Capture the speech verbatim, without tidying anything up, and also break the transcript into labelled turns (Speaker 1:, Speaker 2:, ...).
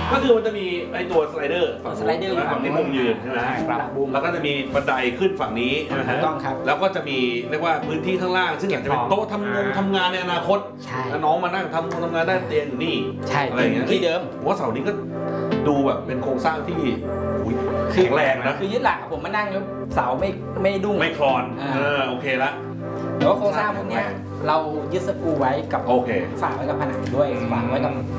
Speaker 1: ก็คือมันจะมีไอตัวสไลเดอร์ฝั่ง
Speaker 2: สไลเดอร์อยู่
Speaker 1: ฝั่งที่มุมยืนใช่ไหม
Speaker 2: ครับบูม
Speaker 1: แล้วก็จะมีบันไดขึ้นฝั่งนี้ใช่ไหม
Speaker 2: ถูกต้องครับ
Speaker 1: แล้วก็จะมีเรียกว่าพื้นที่ข้างล่างซึ่งอยากจะเป็นโต๊ะทำงานทำงานในอนาคต
Speaker 2: ใช่
Speaker 1: แล้วน้องมานั่งทำงานทำงานได้เตียงอยู่นี่
Speaker 2: ใช่
Speaker 1: อะไรอย่างเงี้ย
Speaker 2: ที่เดิม
Speaker 1: ผมว่าเสานี้ก็ดูแบบเป็นโครงสร้างที่อุ๊ยแข็งแรงนะ
Speaker 2: คือยึดหลักผมมานั่งแล้วเสาไม่ไม่ดุ้ง
Speaker 1: ไม่คลอน
Speaker 2: อ่า
Speaker 1: เออโอเคละ
Speaker 2: แต่ว่าโครงสร้างพวกเนี้ยเรายึดสกรูไว้กับ
Speaker 1: โอเค
Speaker 2: ฝากไว้กับผนังด้วยฝากไว้กับ